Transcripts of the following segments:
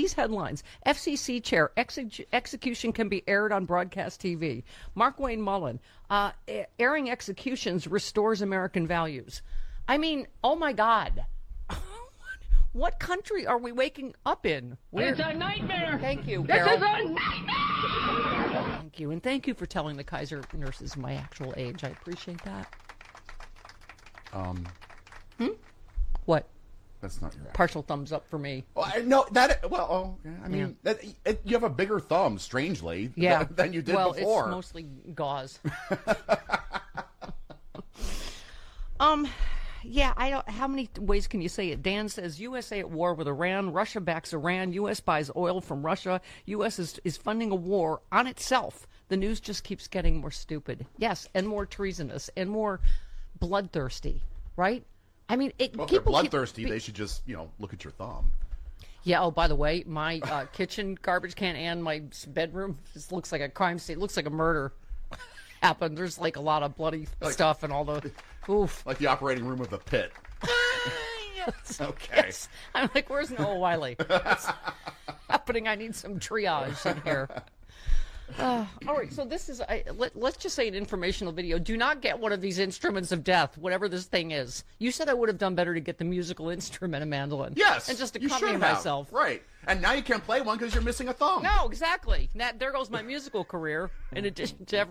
These headlines. FCC chair, execution can be aired on broadcast TV. Mark Wayne Mullen, airing executions restores American values. I mean, oh my God. What country are we waking up in? It's a nightmare. Thank you, This Carol. is a nightmare. Thank you. And thank you for telling the Kaiser nurses my actual age. I appreciate that. What? That's not your. Partial thumbs up for me. Well, no, that. Well, yeah, I mean, you have a bigger thumb, strangely, than you did before. Well, it's mostly gauze. Yeah, I don't. How many ways can you say it? Dan says USA at war with Iran. Russia backs Iran. U.S. buys oil from Russia. U.S. is funding a war on itself. The news just keeps getting more stupid. Yes, and more treasonous and more bloodthirsty. Right? I mean, Well, if they're bloodthirsty, they should just look at your thumb. Yeah. Oh, by the way, my kitchen garbage can and my bedroom just looks like a crime scene. It looks like a murder happened. There's like a lot of bloody stuff and all the. Oof. Like the operating room of the pit. Yes. Okay. Yes. I'm like, where's Noah Wiley? What's happening? I need some triage in here. All right, so this is, let's just say an informational video. Do not get one of these instruments of death, whatever this thing is. You said I would have done better to get the musical instrument, a mandolin. Yes. And just you accompany should have. myself. Right. And now you can't play one because you're missing a thumb. No, exactly. There goes my musical career, in addition to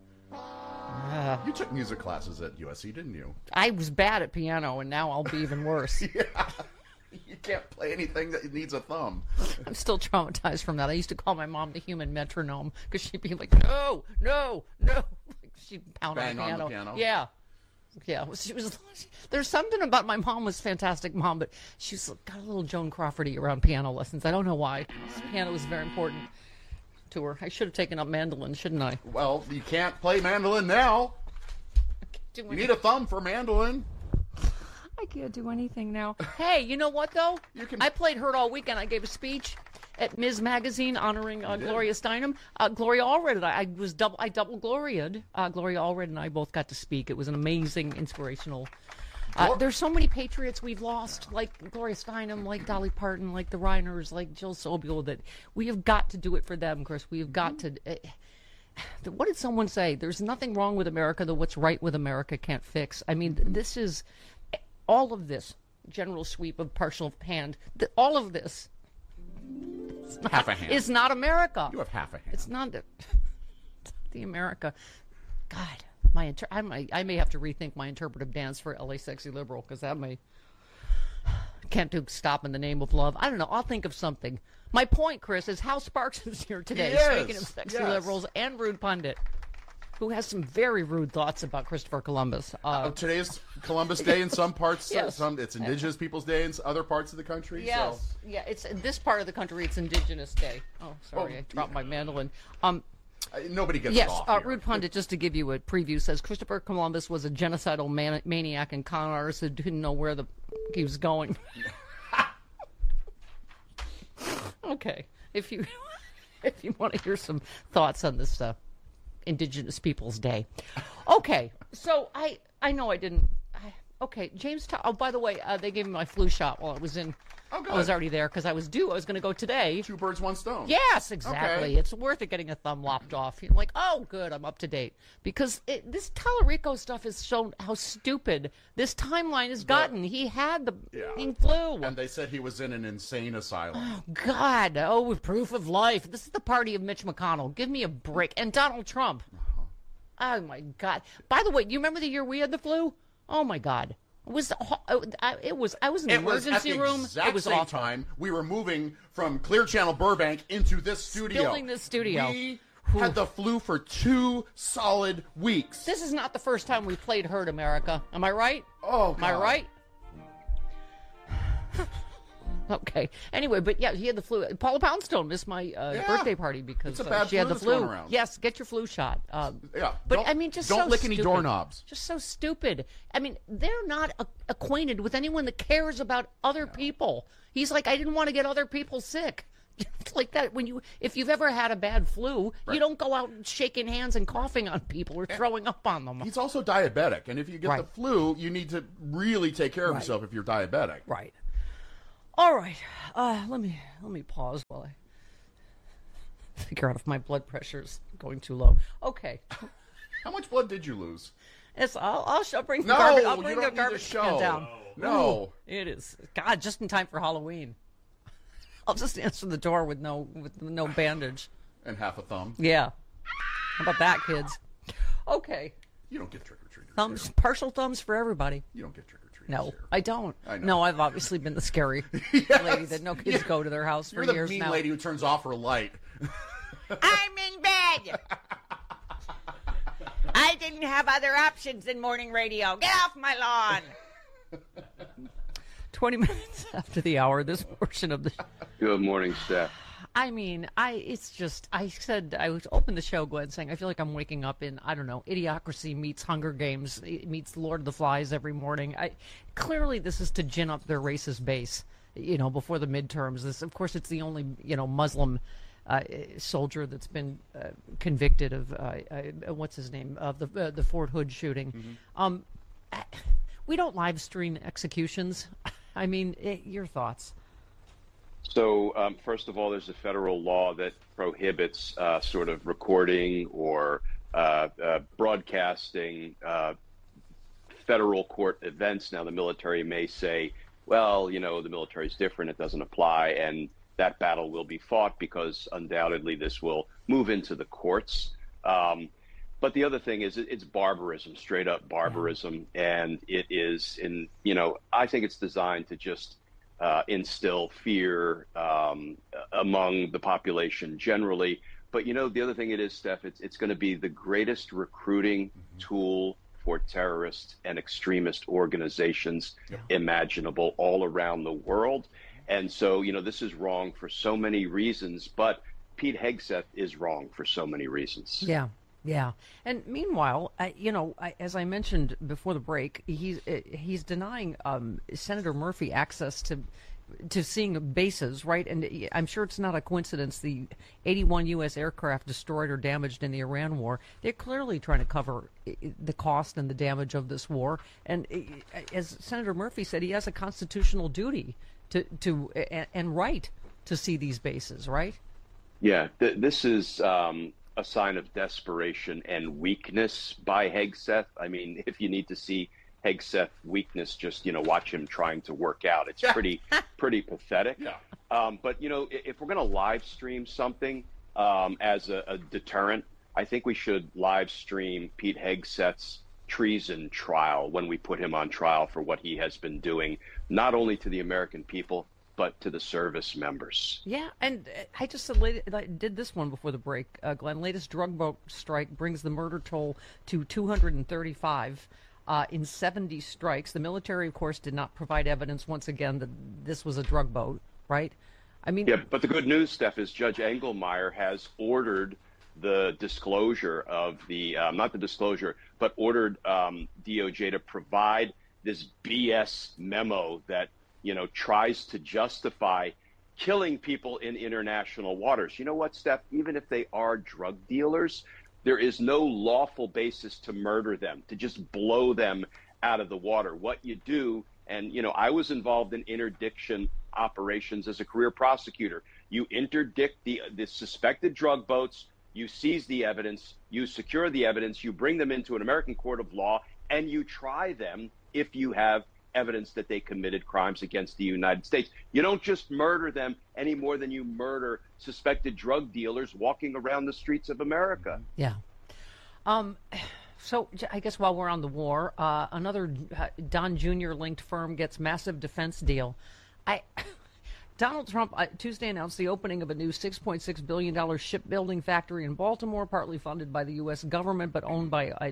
You took music classes at USC, didn't you? I was bad at piano, and now I'll be even worse. Yeah. You can't play anything that needs a thumb. I'm still traumatized from that. I used to call my mom the human metronome because she'd be like, no, no, no. She'd pound Bang on the piano. Yeah. Yeah. She was. There's something about my mom was a fantastic mom, but she's got a little Joan Crawfordy around piano lessons. I don't know why. Piano was very important to her. I should have taken up mandolin, shouldn't I? Well, you can't play mandolin now. You need a thumb for mandolin. I can't do anything now. Hey, you know what, though? I played Hurt all weekend. I gave a speech at Ms. Magazine honoring Gloria Steinem. Gloria Allred and I double gloria'd. Gloria Allred and I both got to speak. It was an amazing, inspirational. There's so many patriots we've lost, like Gloria Steinem, like Dolly Parton, like the Reiners, like Jill Sobule, that we have got to do it for them, Chris. We have got to... what did someone say? There's nothing wrong with America that what's right with America can't fix. I mean, this is... all of this, general sweep of partial hand, all of this half a hand. Is not America. You have half a hand. It's not the America. God, I may have to rethink my interpretive dance for LA Sexy Liberal, because that may... Can't do Stop in the Name of Love. I don't know. I'll think of something. My point, Chris, is Hal Sparks is here today, speaking of sexy liberals and rude pundit, who has some very rude thoughts about Christopher Columbus. Today's Columbus Day in some parts. Yes. It's Indigenous Peoples Day in other parts of the country. Yes. So. Yeah, it's in this part of the country, it's Indigenous Day. Oh, sorry, I dropped my mandolin. Nobody gets yes, off here. Rude Pundit, just to give you a preview, says Christopher Columbus was a genocidal maniac and con artist who didn't know where he was going. Okay, if you want to hear some thoughts on this Indigenous Peoples Day. Okay, so I know I didn't. Okay, James. Oh, by the way, they gave me my flu shot while I was in. Oh, good. I was already there because I was due. I was going to go today. 2 birds, 1 stone. Yes, exactly. Okay. It's worth it getting a thumb lopped off. You're like, oh, good, I'm up to date. Because this Tallarico stuff has shown how stupid this timeline has gotten. He had the flu. And they said he was in an insane asylum. Oh, God. Oh, proof of life. This is the party of Mitch McConnell. Give me a break. And Donald Trump. Oh, my God. By the way, do you remember the year we had the flu? Oh, my God. I was in the emergency room. It was same awful. time we were moving from Clear Channel Burbank into this studio. Building this studio. We had the flu for 2 solid weeks. This is not the first time we played Hurt America. Am I right? Oh, God. Am I right? Okay. Anyway, but yeah, he had the flu. Paula Poundstone missed my birthday party because she had the flu. Yes, get your flu shot. But I mean, just don't so lick stupid. any doorknobs. Just so stupid. I mean, they're not acquainted with anyone that cares about other people. He's like, I didn't want to get other people sick. It's like that if you've ever had a bad flu, you don't go out shaking hands and coughing on people or throwing up on them. He's also diabetic, and if you get the flu, you need to really take care of yourself if you're diabetic. Right. All right. Let me pause while I figure out if my blood pressure's going too low. Okay. How much blood did you lose? I'll bring the garbage. I'll bring you the don't garbage need to can show. down. No. Ooh, it is. God, just in time for Halloween. I'll just answer the door with no bandage and half a thumb. Yeah. How about that, kids? Okay. You don't get trick or treaters. Thumbs, partial thumbs for everybody. You don't get trick or treaters. No, here. I don't. I know. No, I've obviously been the scary Yes. lady that no kids go to their house for You're the years mean now. lady who turns off her light. I'm in bed. I didn't have other options than morning radio. Get off my lawn. 20 minutes after the hour, this portion of the... Good morning, Steph. I mean, I said, I was opened the show, Glenn, saying I feel like I'm waking up in, I don't know, Idiocracy meets Hunger Games, meets Lord of the Flies every morning. Clearly, this is to gin up their racist base, before the midterms. This, of course, it's the only, Muslim soldier that's been convicted of, what's his name, of the Fort Hood shooting. Mm-hmm. We don't live stream executions. I mean, your thoughts? So, first of all, there's a federal law that prohibits sort of recording or broadcasting federal court events. Now, the military may say, well, the military is different. It doesn't apply. And that battle will be fought because undoubtedly this will move into the courts. But the other thing is it's barbarism, straight up barbarism. And it is I think it's designed to just instill fear among the population generally. But, the other thing it is, Steph, it's going to be the greatest recruiting tool for terrorist and extremist organizations imaginable all around the world. And so, this is wrong for so many reasons, but Pete Hegseth is wrong for so many reasons. Yeah. Yeah, and meanwhile, as I mentioned before the break, he's denying Senator Murphy access to seeing bases, right? And I'm sure it's not a coincidence. The 81 U.S. aircraft destroyed or damaged in the Iran war. They're clearly trying to cover the cost and the damage of this war. And as Senator Murphy said, he has a constitutional duty to and right to see these bases, right? Yeah, this is a sign of desperation and weakness by Hegseth. I mean, if you need to see Hegseth weakness, just, watch him trying to work out. It's pretty pathetic. Yeah. But, if we're going to live stream something as a deterrent, I think we should live stream Pete Hegseth's treason trial when we put him on trial for what he has been doing, not only to the American people, but to the service members. Yeah, and I just did this one before the break, Glenn. Latest drug boat strike brings the murder toll to 235 in 70 strikes. The military, of course, did not provide evidence once again that this was a drug boat, right? I mean, yeah, but the good news, Steph, is Judge Engelmeyer has ordered the disclosure of the, not the disclosure, but ordered DOJ to provide this BS memo that tries to justify killing people in international waters. You know what, Steph? Even if they are drug dealers, there is no lawful basis to murder them, to just blow them out of the water. What you do, and, I was involved in interdiction operations as a career prosecutor. You interdict the suspected drug boats, you seize the evidence, you secure the evidence, you bring them into an American court of law, and you try them if you have evidence that they committed crimes against the United States. You don't just murder them any more than you murder suspected drug dealers walking around the streets of America. Yeah. So I guess while we're on the war, another Don Jr. linked firm gets massive defense deal. Donald Trump Tuesday announced the opening of a new $6.6 billion shipbuilding factory in Baltimore, partly funded by the U.S. government, but owned by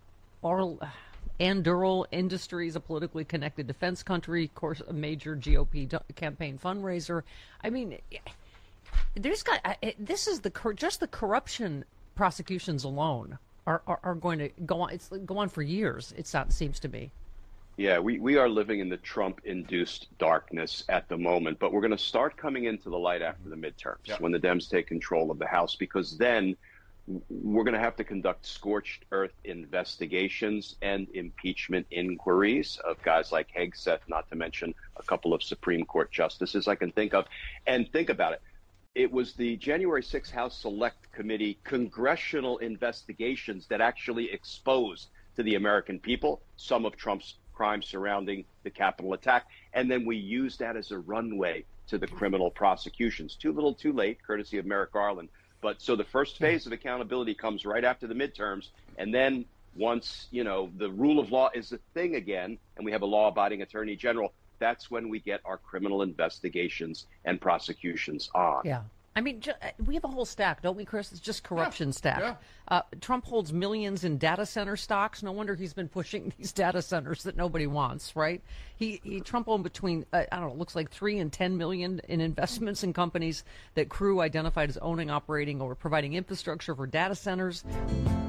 Anduril Industries, a politically connected defense country, of course, a major GOP campaign fundraiser. I mean, this is just the corruption prosecutions alone are going to go on. It's go on for years. Seems to me. Yeah, we are living in the Trump-induced darkness at the moment, but we're going to start coming into the light after the midterms when the Dems take control of the House, because then we're going to have to conduct scorched earth investigations and impeachment inquiries of guys like Hegseth, not to mention a couple of Supreme Court justices I can think of. And think about it. It was the January 6th House Select Committee congressional investigations that actually exposed to the American people some of Trump's crimes surrounding the Capitol attack. And then we used that as a runway to the criminal prosecutions. Too little, too late, courtesy of Merrick Garland. But so the first phase of accountability comes right after the midterms. And then once, the rule of law is a thing again, and we have a law-abiding attorney general, that's when we get our criminal investigations and prosecutions on. Yeah. I mean, we have a whole stack, don't we, Chris? It's just corruption stack. Yeah. Trump holds millions in data center stocks. No wonder he's been pushing these data centers that nobody wants, right? Trump owned between, it looks like 3 and 10 million in investments in companies that Crew identified as owning, operating, or providing infrastructure for data centers.